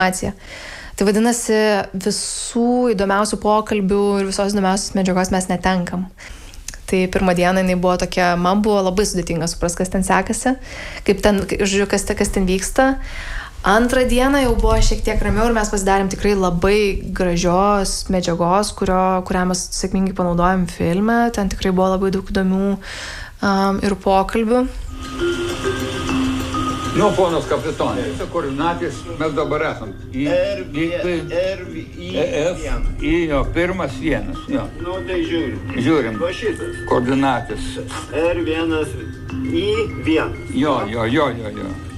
Tai vadinasi, visų įdomiausių pokalbių ir visos įdomiausios medžiagos mes netenkam. Tai pirmą dieną jinai buvo tokia, man buvo labai sudėtinga suprast, kas ten sekasi, kaip ten, žiūrėjau, kas ten vyksta. Antrą dieną jau buvo šiek tiek ramiau ir mes pasidarėm tikrai labai gražios medžiagos, kurią mes sėkmingai panaudojom filme. Ten tikrai buvo labai daug įdomių ir pokalbių. Nu, ponas kapitonai, koordinatės mes dabar esam. Pirmas vienas. Jo. Nu, tai žiūrim. Žiūrim. Va šitas. Koordinatės. R1, I1. Jo.